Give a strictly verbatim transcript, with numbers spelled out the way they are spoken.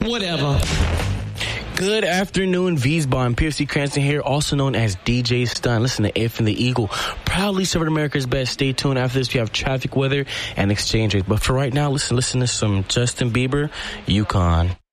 Whatever. Good afternoon, Wiesbaden. P F C Cranston here, also known as D J Stun. Listen to If and the Eagle. Proudly serving America's best. Stay tuned. After this, we have traffic, weather, and exchange rates. But for right now, listen, listen to some Justin Bieber, Yukon.